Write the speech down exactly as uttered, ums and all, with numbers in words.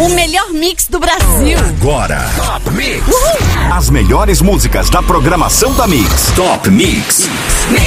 O melhor mix do Brasil. Agora, Top Mix. Uhul. As melhores músicas da programação da Mix. Top Mix.